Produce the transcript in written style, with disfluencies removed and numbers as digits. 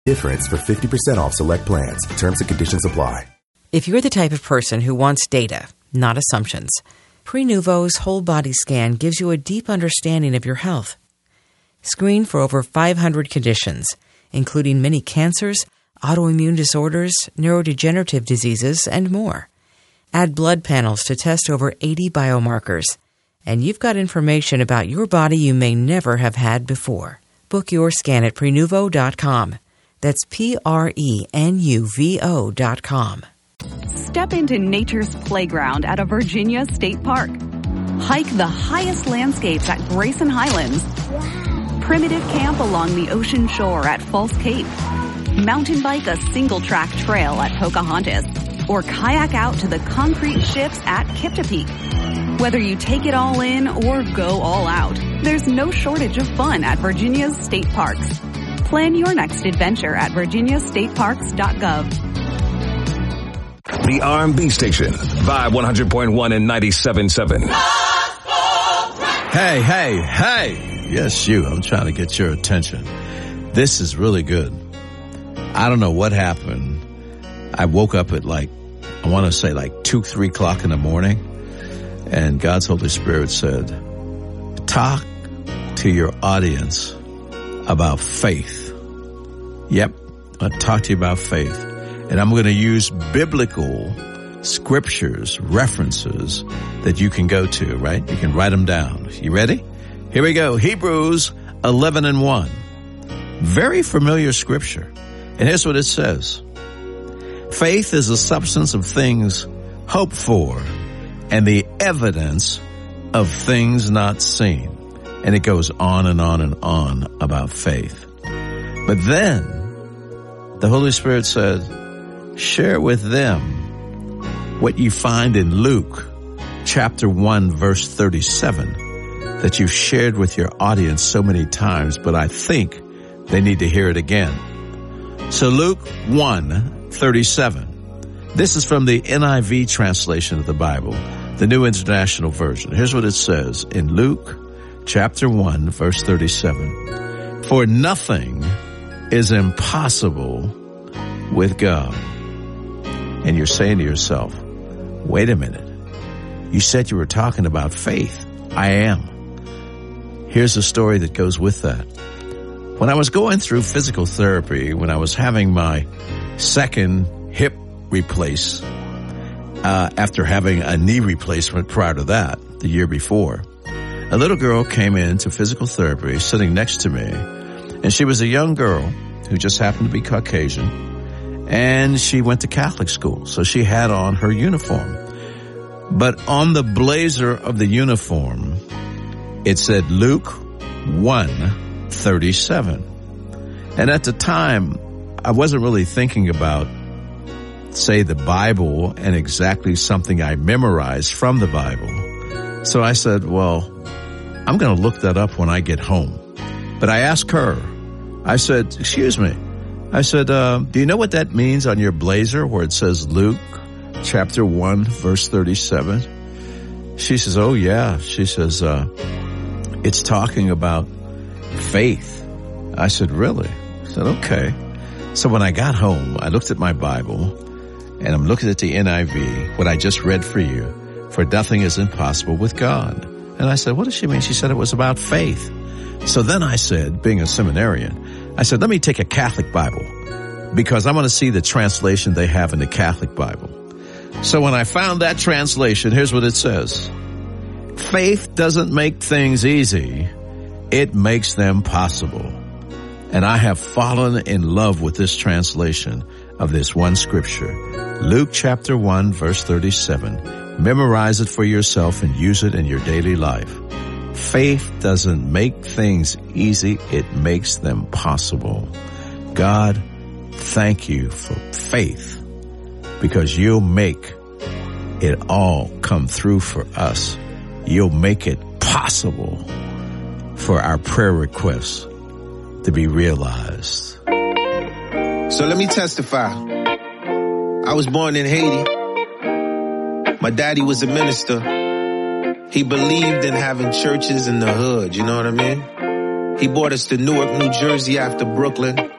Difference for 50% off select plans. Terms and conditions apply. If you're the type of person who wants data, not assumptions, Prenuvo's whole body scan gives you a deep understanding of your health. Screen for over 500 conditions, including many cancers, autoimmune disorders, neurodegenerative diseases, and more. Add blood panels to test over 80 biomarkers, and you've got information about your body you may never have had before. Book your scan at Prenuvo.com. That's Prenuvo.com. Step into nature's playground at a Virginia state park. Hike the highest landscapes at Grayson Highlands. Primitive camp along the ocean shore at False Cape. Mountain bike a single-track trail at Pocahontas. Or kayak out to the concrete ships at Kiptopeke. Whether you take it all in or go all out, there's no shortage of fun at Virginia's state parks. Plan your next adventure at virginiastateparks.gov. The R&B station, Vibe 100.1 and 97.7. Hey. Yes, you. I'm trying to get your attention. This is really good. I don't know what happened. I woke up at 2, 3 o'clock in the morning, and God's Holy Spirit said, talk to your audience about faith. Yep, I'll talk to you about faith. And I'm going to use biblical scriptures, references that you can go to, right? You can write them down. You ready? Here we go. Hebrews 11:1. Very familiar scripture. And here's what it says. Faith is the substance of things hoped for and the evidence of things not seen. And it goes on and on and on about faith. But then the Holy Spirit said, share with them what you find in Luke chapter 1 verse 37 that you've shared with your audience so many times, but I think they need to hear it again. So Luke 1:37. This is from the NIV translation of the Bible, the New International Version. Here's what it says in Luke chapter 1 verse 37. For nothing is impossible with God. And you're saying to yourself, wait a minute. You said you were talking about faith. I am. Here's the story that goes with that. When I was going through physical therapy, when I was having my second hip replaced, after having a knee replacement prior to that, the year before, a little girl came into physical therapy sitting next to me, and she was a young girl who just happened to be Caucasian. And she went to Catholic school, so she had on her uniform. But on the blazer of the uniform, it said Luke 1:37. And at the time, I wasn't really thinking about, say, the Bible and exactly something I memorized from the Bible. So I said, well, I'm going to look that up when I get home. But I asked her, I said, excuse me. I said, do you know what that means on your blazer where it says Luke chapter 1 verse 37? She says, oh yeah. She says, it's talking about faith. I said, really? I said, okay. So when I got home, I looked at my Bible and I'm looking at the NIV, what I just read for you, for nothing is impossible with God. And I said, what does she mean? She said it was about faith. So then I said, being a seminarian, I said, let me take a Catholic Bible because I want to see the translation they have in the Catholic Bible. So when I found that translation, here's what it says. Faith doesn't make things easy. It makes them possible. And I have fallen in love with this translation of this one scripture. Luke chapter 1 verse 37. Memorize it for yourself and use it in your daily life. Faith doesn't make things easy. It makes them possible. God, thank you for faith because you'll make it all come through for us. You'll make it possible for our prayer requests to be realized. So let me testify. I was born in Haiti. My daddy was a minister. He believed in having churches in the hood, you know what I mean? He brought us to Newark, New Jersey after Brooklyn.